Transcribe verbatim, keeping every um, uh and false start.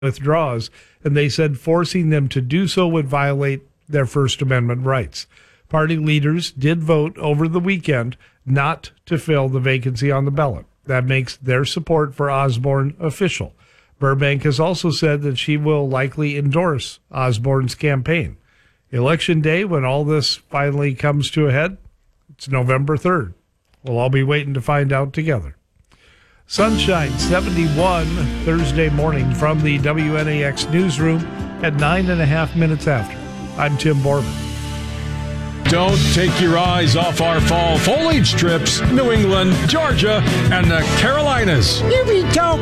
withdraws, and they said forcing them to do so would violate their First Amendment rights. Party leaders did vote over the weekend not to fill the vacancy on the ballot. That makes their support for Osborne official. Burbank has also said that she will likely endorse Osborne's campaign. Election day, when all this finally comes to a head, it's November third. We'll all be waiting to find out together. Sunshine seventy-one Thursday morning from the W N A X newsroom at nine and a half minutes after. I'm Tim Borman. Don't take your eyes off our fall foliage trips, New England, Georgia, and the Carolinas. You be talking.